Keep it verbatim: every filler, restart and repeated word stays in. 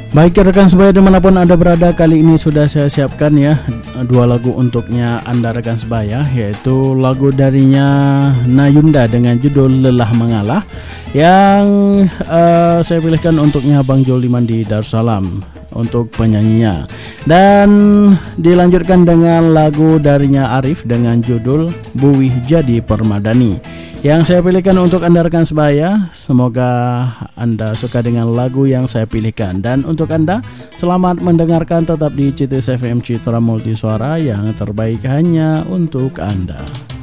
Baik rekan sebaya dimanapun Anda berada, kali ini sudah saya siapkan ya dua lagu untuknya Anda rekan sebaya, yaitu lagu darinya Nayunda dengan judul Lelah Mengalah yang uh, saya pilihkan untuknya Bang Joliman di Darussalam untuk penyanyinya, dan dilanjutkan dengan lagu darinya Arif dengan judul Buwih Jadi Permadani yang saya pilihkan untuk Anda rekan sebaya. Semoga Anda suka dengan lagu yang saya pilihkan, dan untuk Anda selamat mendengarkan, tetap di C T S F M Citra Multisuara yang terbaik hanya untuk Anda.